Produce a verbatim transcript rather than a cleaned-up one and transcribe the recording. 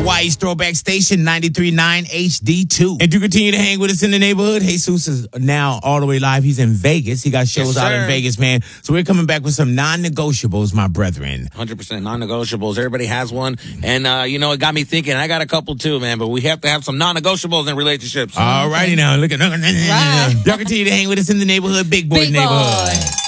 Hawaii's throwback station, ninety-three point nine H D two. And to continue to hang with us in the neighborhood, Jesus is now all the way live. He's in Vegas. He got shows Yes, out sir. in Vegas, man. So we're coming back with some non-negotiables, my brethren. one hundred percent non-negotiables. Everybody has one. And, uh, you know, it got me thinking. I got a couple too, man. But we have to have some non-negotiables in relationships. All righty now. Look at, Right. y'all continue to hang with us in the neighborhood, big boy Big neighborhood. boy.